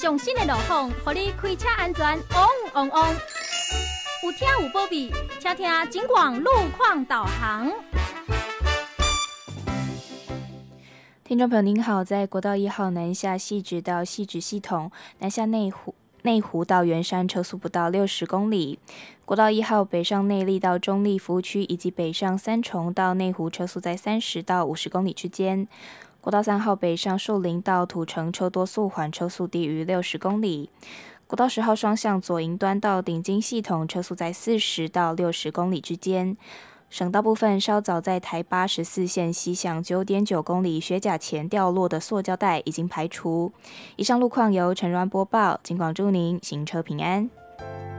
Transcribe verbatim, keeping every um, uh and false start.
上新的路况，让你开车安全旺旺旺。有听有保庇，请听警广路况导航。 听众朋友您好，在国道一号南下汐止到汐止系统，南下内湖内湖到圆山车速不到六十公里。国道一号北上内壢到中壢服务区，以及北上三重到内湖车速在三十到五十公里之间。国道三号北上树林到土城车多速缓，车速低于六十公里。国道十号双向左营端到顶金系统，车速在四十到六十公里之间。省道部分，稍早在台八十四线西向九点九公里学甲前掉落的塑胶袋已经排除。以上路况由陈软播报，警广祝您行车平安。